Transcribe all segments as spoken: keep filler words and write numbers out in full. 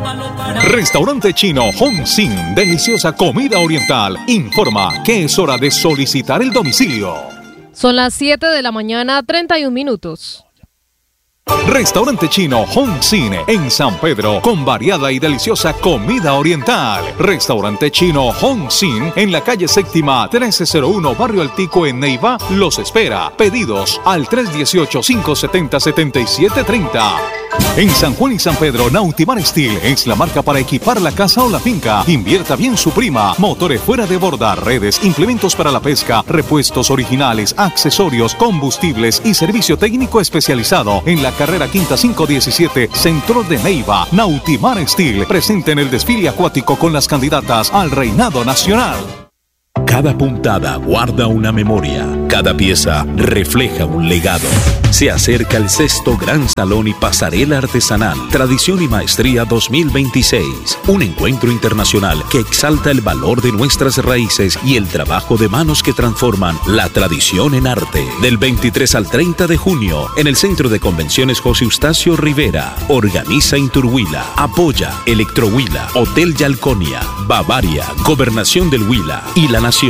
Restaurante Chino Hong Sin, deliciosa comida oriental, informa que es hora de solicitar el domicilio. Son las siete de la mañana, treinta y un minutos. Restaurante Chino Hong Sin en San Pedro, con variada y deliciosa comida oriental. Restaurante Chino Hong Sin en la calle séptima trece cero uno, Barrio Altico en Neiva, los espera. Pedidos al tres uno ocho, cinco siete cero, siete siete tres cero. En San Juan y San Pedro, Nautimar Steel es la marca para equipar la casa o la finca. Invierta bien su prima. Motores fuera de borda, redes, implementos para la pesca, repuestos originales, accesorios, combustibles y servicio técnico especializado en la carrera quinta quinientos diecisiete, Centro de Neiva. Nautimar Steel, presente en el desfile acuático con las candidatas al reinado nacional. Cada puntada guarda una memoria, cada pieza refleja un legado. Se acerca el sexto Gran Salón y Pasarela Artesanal, Tradición y Maestría dos mil veintiséis. Un encuentro internacional que exalta el valor de nuestras raíces y el trabajo de manos que transforman la tradición en arte. Del veintitrés al treinta de junio, en el Centro de Convenciones José Eustacio Rivera. Organiza Inturhuila, apoya Electrohuila, Hotel Yalconia, Bavaria, Gobernación del Huila y La Nación.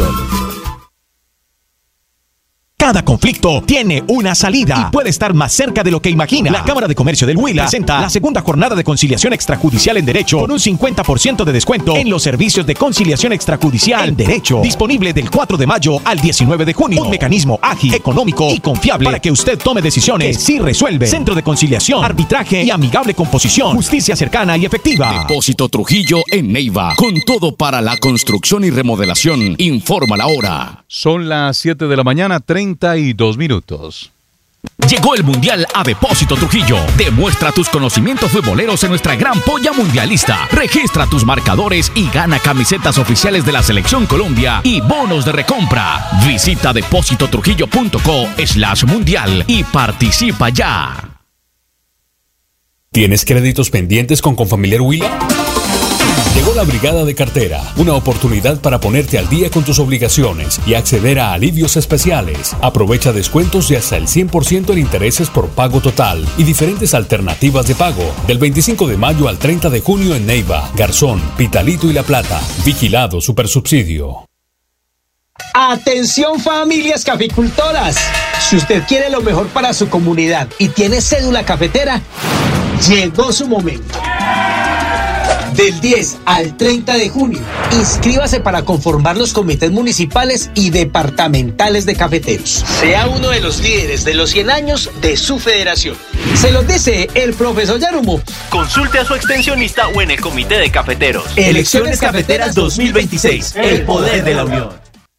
Cada conflicto tiene una salida y puede estar más cerca de lo que imagina. La Cámara de Comercio del Huila presenta la segunda jornada de conciliación extrajudicial en Derecho con un cincuenta por ciento de descuento en los servicios de conciliación extrajudicial en Derecho. Disponible del cuatro de mayo al diecinueve de junio. Un mecanismo ágil, económico y confiable para que usted tome decisiones que sí resuelve. Centro de conciliación, arbitraje y amigable composición. Justicia cercana y efectiva. Depósito Trujillo en Neiva. Con todo para la construcción y remodelación. Informa la hora. Son las siete de la mañana, treinta y dos minutos. Llegó el Mundial a Depósito Trujillo. Demuestra tus conocimientos futboleros en nuestra gran polla mundialista. Registra tus marcadores y gana camisetas oficiales de la Selección Colombia y bonos de recompra. Visita depósito trujillo punto co slash mundial y participa ya. ¿Tienes créditos pendientes con Confamiliar Huila? Llegó la Brigada de Cartera, una oportunidad para ponerte al día con tus obligaciones y acceder a alivios especiales. Aprovecha descuentos de hasta el cien por ciento en intereses por pago total y diferentes alternativas de pago. Del veinticinco de mayo al treinta de junio en Neiva, Garzón, Pitalito y La Plata. Vigilado Supersubsidio. Atención familias caficultoras. Si usted quiere lo mejor para su comunidad y tiene cédula cafetera, llegó su momento. Del diez al treinta de junio, inscríbase para conformar los comités municipales y departamentales de cafeteros. Sea uno de los líderes de los cien años de su federación. Se los dice el profesor Yarumo. Consulte a su extensionista o en el comité de cafeteros. Elecciones Cafeteras dos mil veintiséis. El poder de la unión.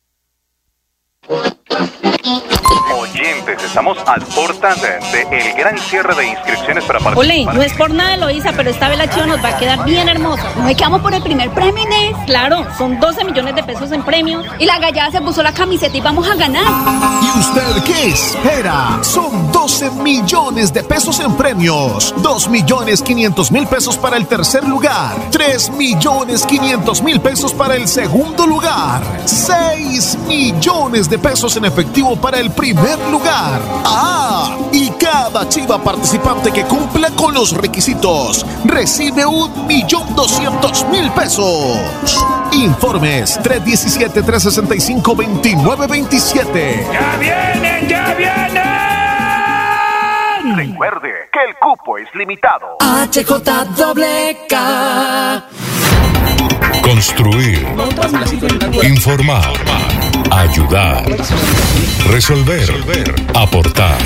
Oyentes, estamos a puertas de, de el gran cierre de inscripciones para participar. Ole, no es por nada, Eloísa, pero esta vez la chiva nos va a quedar bien hermosa. ¿No es que vamos por el primer premio, Inés? Claro, son doce millones de pesos en premios. Y la gallada se puso la camiseta y vamos a ganar. ¿Y usted qué espera? Son doce millones de pesos en premios. dos millones quinientos mil pesos para el tercer lugar. tres millones quinientos mil pesos para el segundo lugar. seis millones de pesos en efectivo para el primer lugar. Ah, y cada chiva participante que cumpla con los requisitos recibe un millón doscientos mil pesos. Informes tres uno siete, tres seis cinco, dos nueve dos siete. ¡Ya vienen, ya vienen! Recuerde que el cupo es limitado. H J W K. Construir, informar, ayudar, resolver, aportar.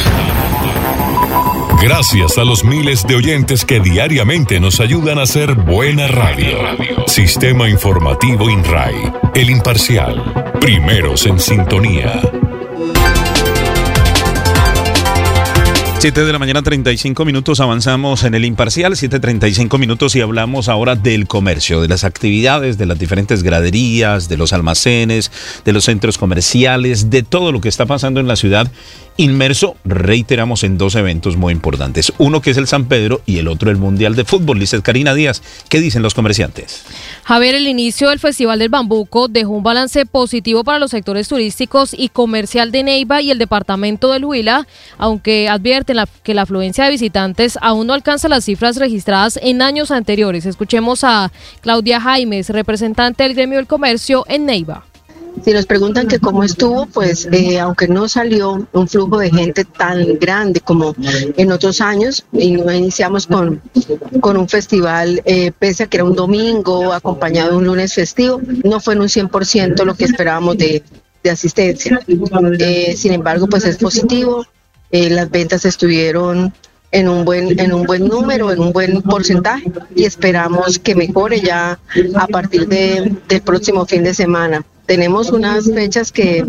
Gracias a los miles de oyentes que diariamente nos ayudan a hacer buena radio. Sistema Informativo INRAI, El Imparcial, primeros en sintonía. siete de la mañana, treinta y cinco minutos, avanzamos en El Imparcial, siete treinta y cinco minutos y hablamos ahora del comercio, de las actividades, de las diferentes graderías, de los almacenes, de los centros comerciales, de todo lo que está pasando en la ciudad inmerso, reiteramos, en dos eventos muy importantes. Uno que es el San Pedro y el otro el Mundial de Fútbol. Lizeth Karina Díaz, ¿qué dicen los comerciantes? Javier, el inicio del Festival del Bambuco dejó un balance positivo para los sectores turísticos y comercial de Neiva y el departamento del Huila, aunque advierten la, que la afluencia de visitantes aún no alcanza las cifras registradas en años anteriores. Escuchemos a Claudia Jaimes, representante del gremio del comercio en Neiva. Si nos preguntan que cómo estuvo, pues eh, aunque no salió un flujo de gente tan grande como en otros años, y no iniciamos con, con un festival, eh, pese a que era un domingo acompañado de un lunes festivo, no fue en un cien por ciento lo que esperábamos de, de asistencia. Eh, sin embargo, pues es positivo, eh, las ventas estuvieron en un buen en un buen número, en un buen porcentaje, y esperamos que mejore ya a partir de, del próximo fin de semana. Tenemos unas fechas que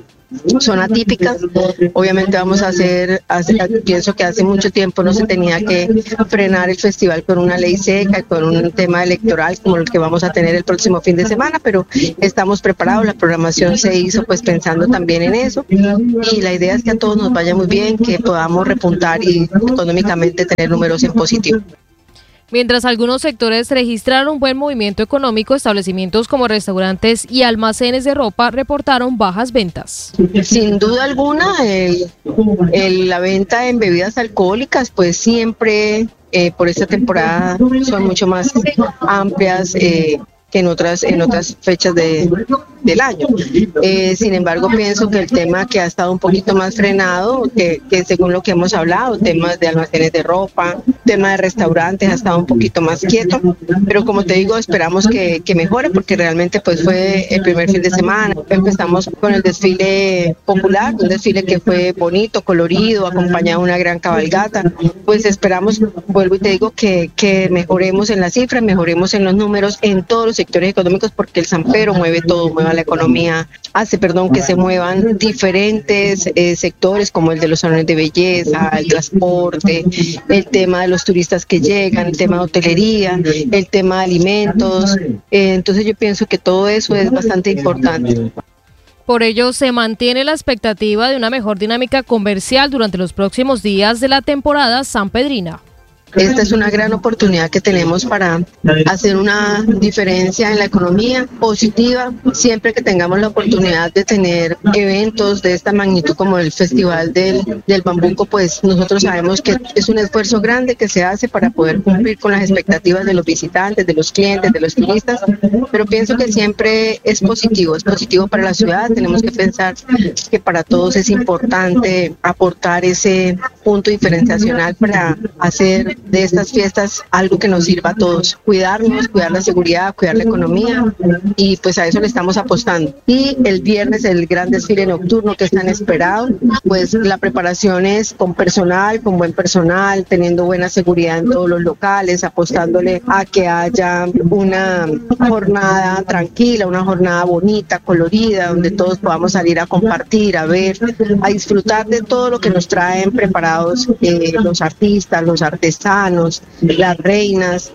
son atípicas. Obviamente vamos a hacer, hacer, pienso que hace mucho tiempo no se tenía que frenar el festival con una ley seca y con un tema electoral como el que vamos a tener el próximo fin de semana, pero estamos preparados, la programación se hizo pues pensando también en eso, y la idea es que a todos nos vaya muy bien, que podamos repuntar y económicamente tener números en positivo. Mientras algunos sectores registraron un buen movimiento económico, establecimientos como restaurantes y almacenes de ropa reportaron bajas ventas. Sin duda alguna, el, el, la venta en bebidas alcohólicas pues siempre eh, por esta temporada son mucho más amplias eh, que en otras, en otras fechas de, del año. Eh, sin embargo, pienso que el tema que ha estado un poquito más frenado, que, que según lo que hemos hablado, temas de almacenes de ropa, tema de restaurantes, ha estado un poquito más quieto, pero como te digo, esperamos que, que mejore, porque realmente pues fue el primer fin de semana. Empezamos con el desfile popular, un desfile que fue bonito, colorido, acompañado de una gran cabalgata. Pues esperamos, vuelvo y te digo, que, que mejoremos en las cifras, mejoremos en los números, en todos los sectores económicos, porque el San Pedro mueve todo, mueve la economía, hace, perdón, que se muevan diferentes eh, sectores como el de los salones de belleza, el transporte, el tema de los turistas que llegan, el tema de hotelería, el tema de alimentos. Eh, entonces yo pienso que todo eso es bastante importante. Por ello, se mantiene la expectativa de una mejor dinámica comercial durante los próximos días de la temporada sanpedrina. Esta es una gran oportunidad que tenemos para hacer una diferencia en la economía positiva. Siempre que tengamos la oportunidad de tener eventos de esta magnitud como el Festival del, del Bambuco, pues nosotros sabemos que es un esfuerzo grande que se hace para poder cumplir con las expectativas de los visitantes, de los clientes, de los turistas, pero pienso que siempre es positivo, es positivo para la ciudad. Tenemos que pensar que para todos es importante aportar ese punto diferenciacional para hacer de estas fiestas algo que nos sirva a todos, cuidarnos, cuidar la seguridad, cuidar la economía, y pues a eso le estamos apostando. Y el viernes el gran desfile nocturno que es tan esperado, pues la preparación es con personal, con buen personal, teniendo buena seguridad en todos los locales, apostándole a que haya una jornada tranquila, una jornada bonita, colorida, donde todos podamos salir a compartir, a ver, a disfrutar de todo lo que nos traen preparados eh, los artistas, los artesanos, las reinas.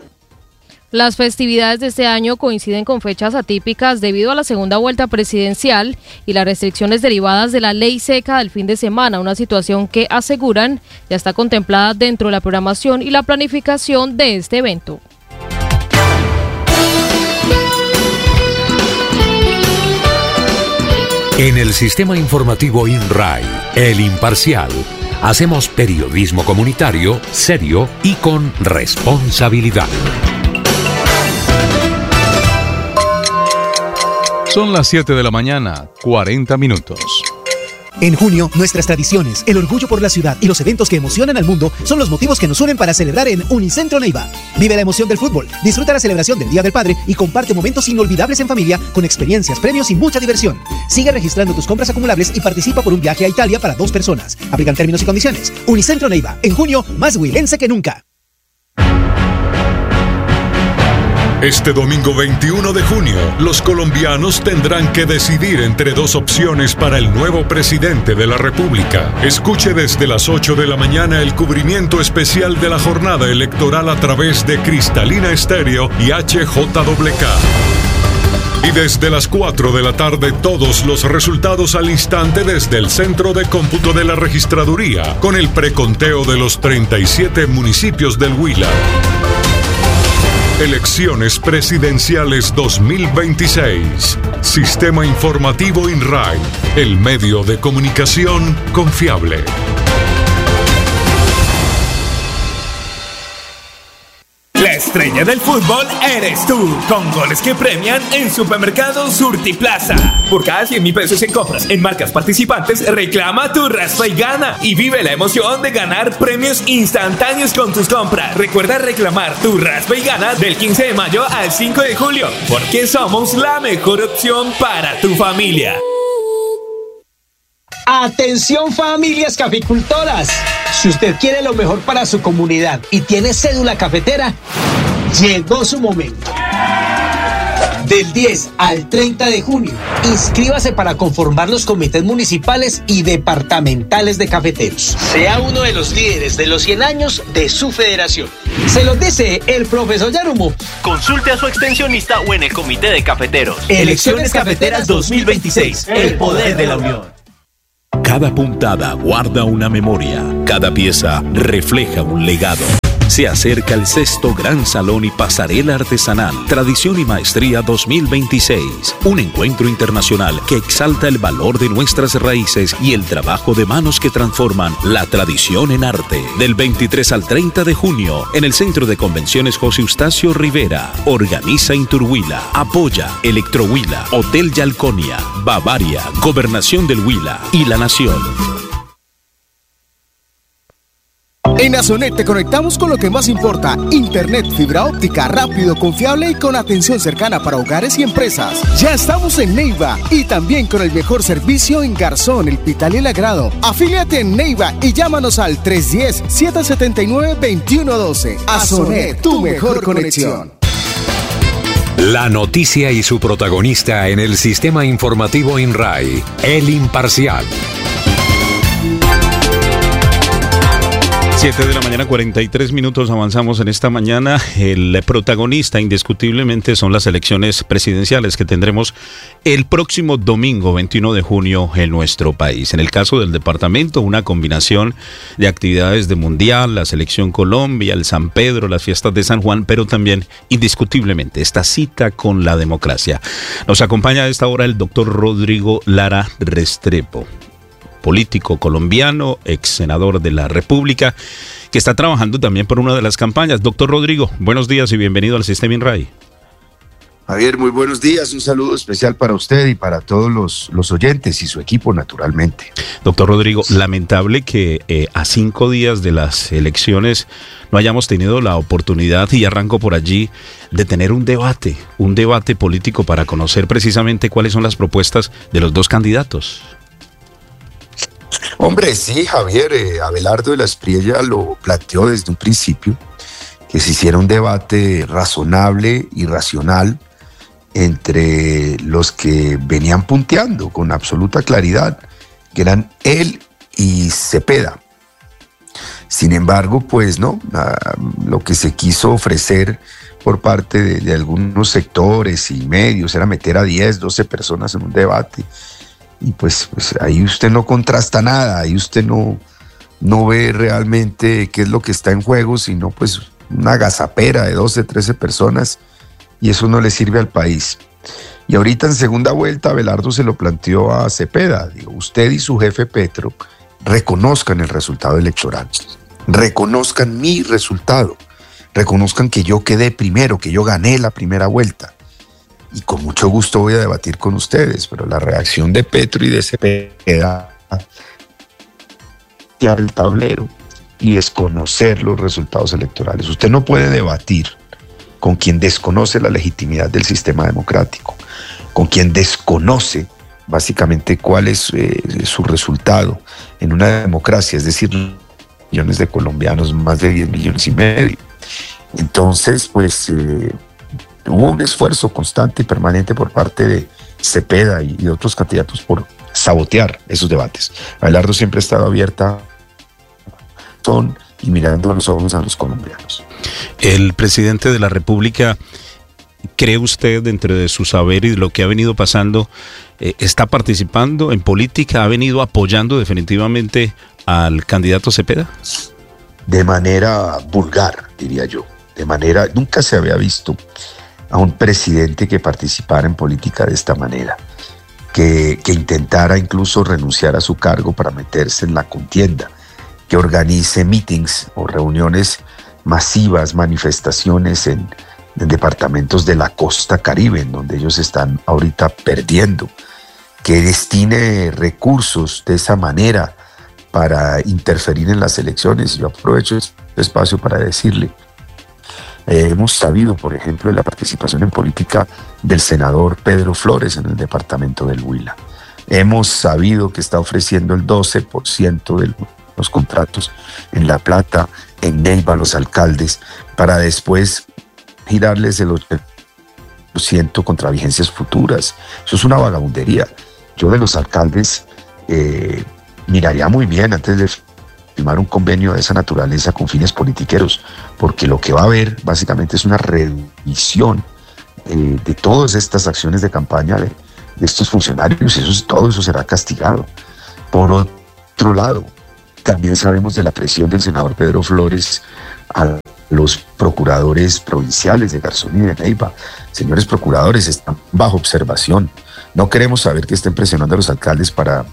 Las festividades de este año coinciden con fechas atípicas debido a la segunda vuelta presidencial y las restricciones derivadas de la ley seca del fin de semana, una situación que aseguran ya está contemplada dentro de la programación y la planificación de este evento. En el sistema informativo INRAI, El Imparcial, hacemos periodismo comunitario, serio y con responsabilidad. Son las siete de la mañana, cuarenta minutos. En junio, nuestras tradiciones, el orgullo por la ciudad y los eventos que emocionan al mundo son los motivos que nos unen para celebrar en Unicentro Neiva. Vive la emoción del fútbol, disfruta la celebración del Día del Padre y comparte momentos inolvidables en familia con experiencias, premios y mucha diversión. Sigue registrando tus compras acumulables y participa por un viaje a Italia para dos personas. Aplican términos y condiciones. Unicentro Neiva, en junio, más huilense que nunca. Este domingo veintiuno de junio, los colombianos tendrán que decidir entre dos opciones para el nuevo presidente de la República. Escuche desde las ocho de la mañana el cubrimiento especial de la jornada electoral a través de Cristalina Estéreo y H J W K. Y desde las cuatro de la tarde todos los resultados al instante desde el Centro de Cómputo de la Registraduría con el preconteo de los treinta y siete municipios del Huila. Elecciones Presidenciales dos mil veintiséis. Sistema Informativo INRAI, el medio de comunicación confiable. La estrella del fútbol eres tú, con goles que premian en Supermercados Surtiplaza. Por cada cien mil pesos en compras en marcas participantes, reclama tu raspa y gana. Y vive la emoción de ganar premios instantáneos con tus compras. Recuerda reclamar tu raspa y gana del quince de mayo al cinco de julio, porque somos la mejor opción para tu familia. Atención familias caficultoras, si usted quiere lo mejor para su comunidad y tiene cédula cafetera, llegó su momento. Del diez al treinta de junio, inscríbase para conformar los comités municipales y departamentales de cafeteros. Sea uno de los líderes de los cien años de su federación. Se los dice el profesor Yarumo. Consulte a su extensionista o en el comité de cafeteros. Elecciones Cafeteras dos mil veintiséis, el poder de la unión. Cada puntada guarda una memoria, cada pieza refleja un legado. Se acerca el sexto Gran Salón y Pasarela Artesanal, Tradición y Maestría dos mil veintiséis. Un encuentro internacional que exalta el valor de nuestras raíces y el trabajo de manos que transforman la tradición en arte. Del veintitrés al treinta de junio, en el Centro de Convenciones José Eustacio Rivera. Organiza Inturhuila, apoya Electrohuila, Hotel Yalconia, Bavaria, Gobernación del Huila y La Nación. En Azonet te conectamos con lo que más importa: internet, fibra óptica, rápido, confiable y con atención cercana para hogares y empresas. Ya estamos en Neiva y también con el mejor servicio en Garzón, El Pital y El Agrado. Afíliate en Neiva y llámanos al tres uno cero, siete siete nueve, dos uno uno dos. Azonet, tu mejor conexión. La noticia y su protagonista en el sistema informativo INRAI, El Imparcial. siete de la mañana, cuarenta y tres minutos, avanzamos en esta mañana. El protagonista indiscutiblemente son las elecciones presidenciales que tendremos el próximo domingo veintiuno de junio en nuestro país. En el caso del departamento, una combinación de actividades de Mundial, la Selección Colombia, el San Pedro, las fiestas de San Juan, pero también indiscutiblemente esta cita con la democracia. Nos acompaña a esta hora el doctor Rodrigo Lara Restrepo, político colombiano, ex senador de la República, que está trabajando también por una de las campañas. Doctor Rodrigo, buenos días y bienvenido al Sistema INRAI. Javier, muy buenos días, un saludo especial para usted y para todos los, los oyentes y su equipo, naturalmente. Doctor Rodrigo, lamentable que eh, a cinco días de las elecciones no hayamos tenido la oportunidad, y arranco por allí, de tener un debate, un debate político para conocer precisamente cuáles son las propuestas de los dos candidatos. Hombre, sí, Javier, eh, Abelardo de la Espriella lo planteó desde un principio, que se hiciera un debate razonable y racional entre los que venían punteando con absoluta claridad, que eran él y Cepeda. Sin embargo, pues no, lo que se quiso ofrecer por parte de, de algunos sectores y medios era meter a diez, doce personas en un debate. Y pues, pues ahí usted no contrasta nada, ahí usted no, no ve realmente qué es lo que está en juego, sino pues una agazapera de doce, trece personas, y eso no le sirve al país. Y ahorita en segunda vuelta Abelardo se lo planteó a Cepeda, digo, usted y su jefe Petro reconozcan el resultado electoral, reconozcan mi resultado, reconozcan que yo quedé primero, que yo gané la primera vuelta. Y con mucho gusto voy a debatir con ustedes, pero la reacción de Petro y de Cepeda el tablero y desconocer los resultados electorales. Usted no puede debatir con quien desconoce la legitimidad del sistema democrático, con quien desconoce básicamente cuál es eh, su resultado en una democracia, es decir, millones de colombianos, más de diez millones y medio. Entonces, pues... Eh, hubo un esfuerzo constante y permanente por parte de Cepeda y de otros candidatos por sabotear esos debates. Abelardo siempre ha estado abierta son y mirando a los ojos a los colombianos. El presidente de la República ¿cree usted, dentro de su saber y de lo que ha venido pasando, eh, está participando en política, ha venido apoyando definitivamente al candidato Cepeda? De manera vulgar, diría yo. De manera, nunca se había visto a un presidente que participara en política de esta manera, que, que intentara incluso renunciar a su cargo para meterse en la contienda, que organice meetings o reuniones masivas, manifestaciones en, en departamentos de la costa Caribe, en donde ellos están ahorita perdiendo, que destine recursos de esa manera para interferir en las elecciones. Yo aprovecho este espacio para decirle, eh, hemos sabido, por ejemplo, de la participación en política del senador Pedro Flores en el departamento del Huila. Hemos sabido que está ofreciendo el doce por ciento de los contratos en La Plata, en Neiva, a los alcaldes, para después girarles el ocho por ciento contra vigencias futuras. Eso es una vagabundería. Yo de los alcaldes eh, miraría muy bien antes de firmar un convenio de esa naturaleza con fines politiqueros, porque lo que va a haber básicamente es una revisión eh, de todas estas acciones de campaña de, de estos funcionarios, y eso, todo eso será castigado. Por otro lado, también sabemos de la presión del senador Pedro Flores a los procuradores provinciales de Garzón y de Neiva. Señores procuradores, están bajo observación. No queremos saber que estén presionando a los alcaldes para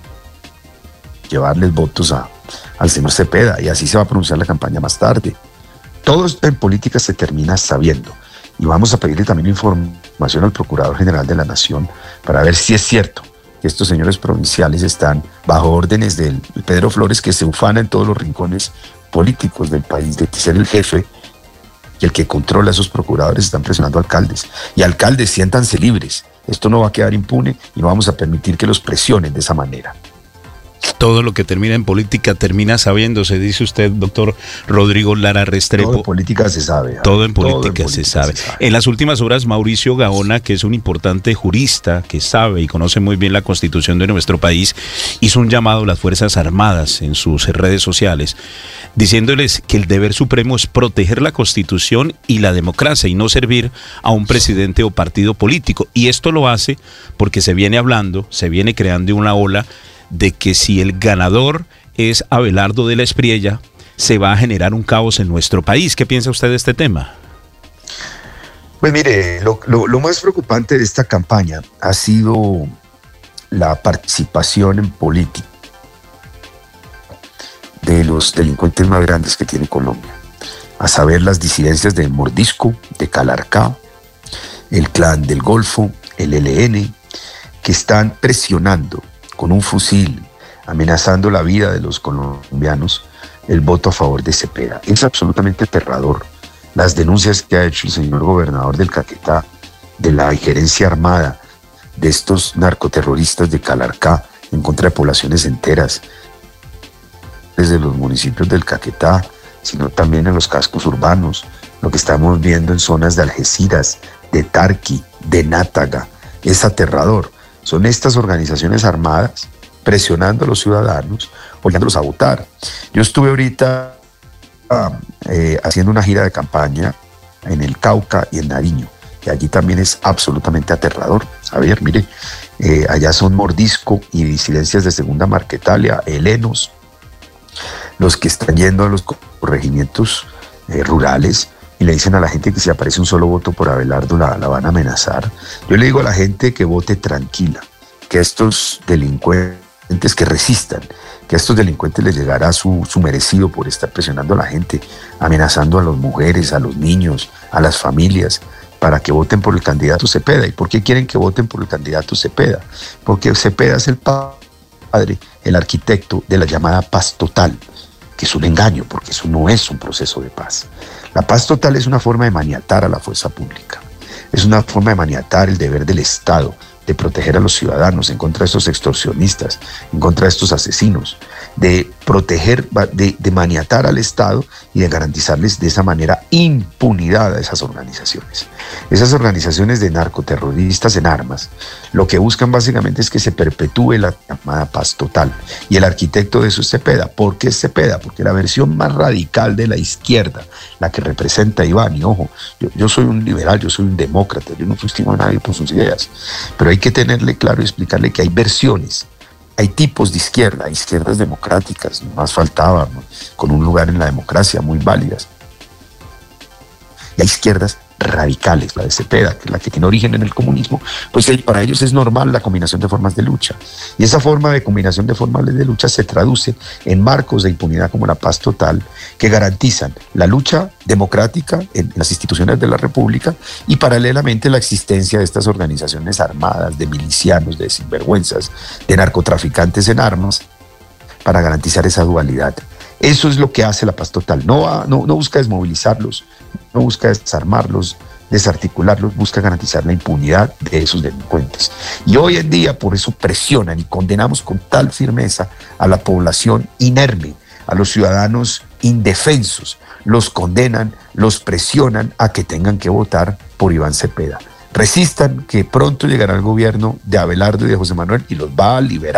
llevarles votos a, al señor Cepeda, y así se va a pronunciar la campaña más tarde. Todo esto en política se termina sabiendo, y vamos a pedirle también información al Procurador General de la Nación para ver si es cierto que estos señores provinciales están bajo órdenes del Pedro Flores, que se ufana en todos los rincones políticos del país de ser el jefe y el que controla a esos procuradores. Están presionando a alcaldes, y alcaldes, siéntanse libres. Esto no va a quedar impune y no vamos a permitir que los presionen de esa manera. Todo lo que termina en política termina sabiéndose, dice usted, doctor Rodrigo Lara Restrepo. Todo en política se sabe. Todo en política, Todo en política se, sabe. se sabe. En las últimas horas, Mauricio Gaona, que es un importante jurista que sabe y conoce muy bien la Constitución de nuestro país, hizo un llamado a las Fuerzas Armadas en sus redes sociales, diciéndoles que el deber supremo es proteger la Constitución y la democracia y no servir a un presidente o partido político. Y esto lo hace porque se viene hablando, se viene creando una ola de que si el ganador es Abelardo de la Espriella, se va a generar un caos en nuestro país. ¿Qué piensa usted de este tema? Pues mire, lo, lo, lo más preocupante de esta campaña ha sido la participación en política de los delincuentes más grandes que tiene Colombia, a saber, las disidencias de Mordisco, de Calarcá, el Clan del Golfo, el E L N, que están presionando con un fusil, amenazando la vida de los colombianos, el voto a favor de Cepeda. Es absolutamente aterrador las denuncias que ha hecho el señor gobernador del Caquetá de la injerencia armada de estos narcoterroristas de Calarcá en contra de poblaciones enteras, desde los municipios del Caquetá, sino también en los cascos urbanos, lo que estamos viendo en zonas de Algeciras, de Tarqui, de Nátaga, es aterrador. Son estas organizaciones armadas presionando a los ciudadanos, obligándolos a votar. Yo estuve ahorita eh, haciendo una gira de campaña en el Cauca y en Nariño, y allí también es absolutamente aterrador. A ver, mire, eh, allá son Mordisco y disidencias de Segunda Marquetalia, helenos, los que están yendo a los corregimientos eh, rurales y le dicen a la gente que si aparece un solo voto por Abelardo la, la van a amenazar. Yo le digo a la gente que vote tranquila, que estos delincuentes que resistan, que a estos delincuentes les llegará su, su merecido por estar presionando a la gente, amenazando a las mujeres, a los niños, a las familias, para que voten por el candidato Cepeda. ¿Y por qué quieren que voten por el candidato Cepeda? Porque Cepeda es el padre, el arquitecto de la llamada paz total, que es un engaño, porque eso no es un proceso de paz. La paz total es una forma de maniatar a la fuerza pública, es una forma de maniatar el deber del Estado de proteger a los ciudadanos en contra de estos extorsionistas, en contra de estos asesinos, de proteger, de, de maniatar al Estado y de garantizarles de esa manera impunidad a esas organizaciones. Esas organizaciones de narcoterroristas en armas, lo que buscan básicamente es que se perpetúe la llamada paz total. Y el arquitecto de eso es Cepeda. ¿Por qué es Cepeda? Porque la versión más radical de la izquierda, la que representa a Iván, y ojo, yo, yo soy un liberal, yo soy un demócrata, yo no sustimo a nadie por sus ideas, pero hay que tenerle claro y explicarle que hay versiones. Hay tipos de izquierda, hay izquierdas democráticas, más faltaba, ¿no? Con un lugar en la democracia, muy válidas. Y hay izquierdas radicales, la de Cepeda, que es la que tiene origen en el comunismo, pues para ellos es normal la combinación de formas de lucha. Y esa forma de combinación de formas de lucha se traduce en marcos de impunidad como la paz total, que garantizan la lucha democrática en las instituciones de la República y paralelamente la existencia de estas organizaciones armadas, de milicianos, de sinvergüenzas, de narcotraficantes en armas, para garantizar esa dualidad. Eso es lo que hace la paz total. No, va, no, no busca desmovilizarlos, no busca desarmarlos, desarticularlos, busca garantizar la impunidad de esos delincuentes. Y hoy en día por eso presionan y condenamos con tal firmeza a la población inerme, a los ciudadanos indefensos. Los condenan, los presionan a que tengan que votar por Iván Cepeda. Resistan, que pronto llegará el gobierno de Abelardo y de José Manuel y los va a liberar.